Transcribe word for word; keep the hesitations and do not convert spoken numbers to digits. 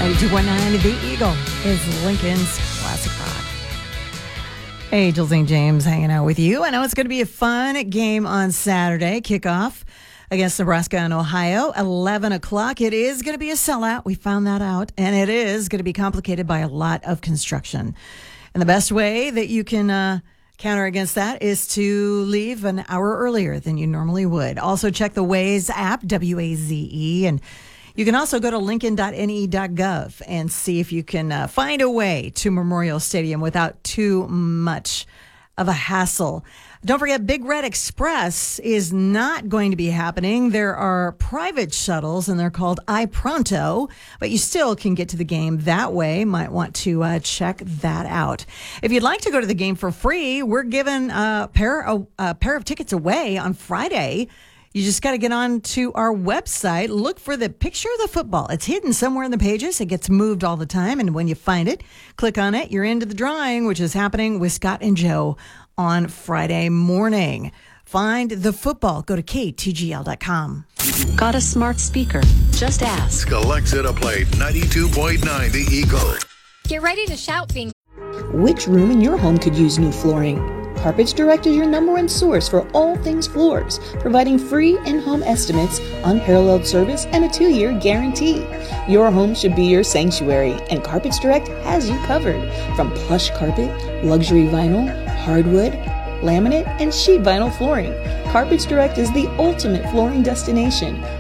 ninety-two point nine The Eagle is Lincoln's classic rock. Hey, Jill Saint James hanging out with you. I know it's going to be a fun game on Saturday. Kickoff against Nebraska and Ohio, eleven o'clock. It is going to be a sellout. We found that out. And it is going to be complicated by a lot of construction. And the best way that you can uh, counter against that is to leave an hour earlier than you normally would. Also, check the Waze app, W A Z E, and you can also go to lincoln dot n e dot gov and see if you can uh, find a way to Memorial Stadium without too much of a hassle. Don't forget, Big Red Express is not going to be happening. There are private shuttles, and they're called iPronto, but you still can get to the game that way. Might want to uh, check that out. If you'd like to go to the game for free, we're giving a pair, a, a pair of tickets away on Friday. You just got to get on to our website, look for the picture of the football. It's hidden somewhere in the pages. It gets moved all the time. And when you find it, click on it. You're into the drawing, which is happening with Scott and Joe on Friday morning. Find the football. Go to K T G L dot com. Got a smart speaker? Just ask. Alexa to play ninety-two point nine The Eagle. Get ready to shout, Fink. Which room in your home could use new flooring? Carpets Direct is your number one source for all things floors, providing free in-home estimates, unparalleled service, and a two-year guarantee. Your home should be your sanctuary, and Carpets Direct has you covered. From plush carpet, luxury vinyl, hardwood, laminate, and sheet vinyl flooring, Carpets Direct is the ultimate flooring destination.